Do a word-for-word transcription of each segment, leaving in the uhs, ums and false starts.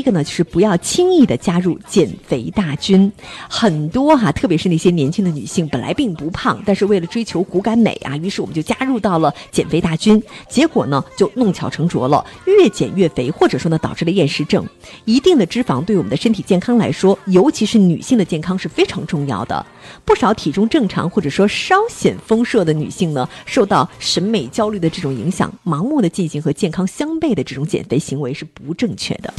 个呢就是不要轻易的加入减肥大军。很多哈、啊，特别是那些年轻的女性本来并不胖，但是为了追求骨感美啊，于是我们就加入到了减肥大军，结果呢就弄巧成拙了，越减越肥，或者说呢导致了厌食症。一定的脂肪对我们的身体健康来说，尤其是女性的健康是非常重要的。不少体重正常或者说稍显丰硕的女性呢，受到审美焦虑的这种影响，盲目的进行和健康相悖的这种减肥行为是不正确的。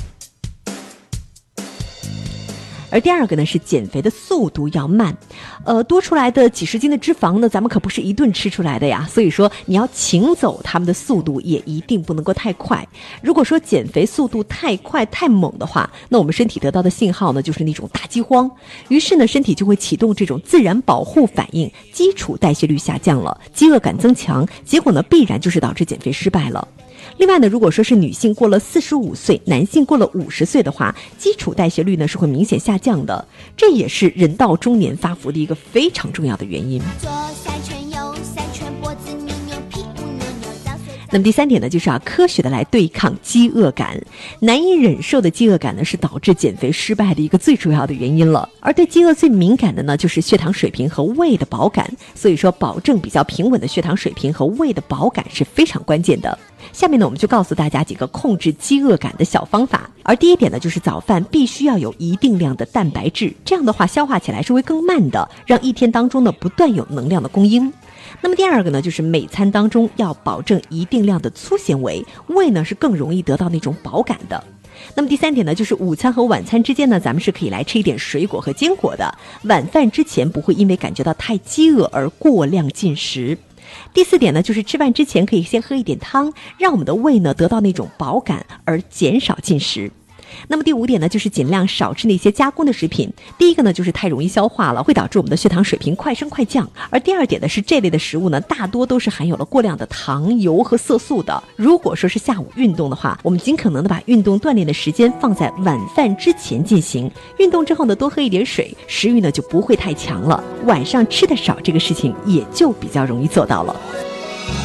而第二个呢是减肥的速度要慢，呃，多出来的几十斤的脂肪呢，咱们可不是一顿吃出来的呀，所以说你要请走它们的速度也一定不能够太快。如果说减肥速度太快太猛的话，那我们身体得到的信号呢就是那种大饥荒，于是呢身体就会启动这种自然保护反应，基础代谢率下降了，饥饿感增强，结果呢必然就是导致减肥失败了。另外呢，如果说是女性过了四十五岁，男性过了五十岁的话，基础代谢率呢是会明显下降的，这也是人到中年发福的一个非常重要的原因。左三圈右三圈，脖子扭扭，屁股扭扭，早睡。那么第三点呢，就是要科学的来对抗饥饿感。难以忍受的饥饿感呢，是导致减肥失败的一个最主要的原因了。而对饥饿最敏感的呢，就是血糖水平和胃的饱感。所以说，保证比较平稳的血糖水平和胃的饱感是非常关键的。下面呢，我们就告诉大家几个控制饥饿感的小方法。而第一点呢，就是早饭必须要有一定量的蛋白质，这样的话消化起来是会更慢的，让一天当中呢不断有能量的供应。那么第二个呢，就是每餐当中要保证一定量的粗纤维，胃呢是更容易得到那种饱感的。那么第三点呢，就是午餐和晚餐之间呢，咱们是可以来吃一点水果和坚果的，晚饭之前不会因为感觉到太饥饿而过量进食。第四点呢，就是吃饭之前可以先喝一点汤，让我们的胃呢得到那种饱感而减少进食。那么第五点呢，就是尽量少吃那些加工的食品。第一个呢，就是太容易消化了，会导致我们的血糖水平快升快降。而第二点呢，是这类的食物呢，大多都是含有了过量的糖、油和色素的。如果说是下午运动的话，我们尽可能的把运动锻炼的时间放在晚饭之前进行。运动之后呢，多喝一点水，食欲呢就不会太强了。晚上吃的少，这个事情也就比较容易做到了。